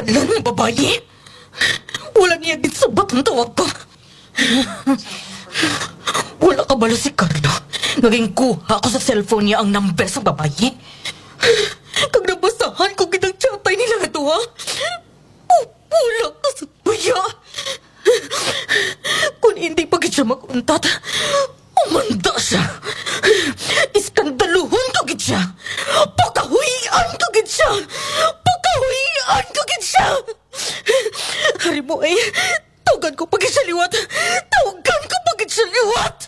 Alam ng babae? Wala niya din sa batang tawag ko. Wala ka balo si Carlo. Naging kuha ko sa cellphone niya ang number sa babae. Kag nabasahan ko kitang chatay nila ito, ha? Wala ka sa buya. Kung hindi pa gid siya makuntat, umanda siya. Iskandaluhon ko gid siya. Pagkahuyian ko gid siya. Pagkahuyian ko gid siya. Hari mo tugan ko pagid siya liwat. Tugan ko pagid siya liwat.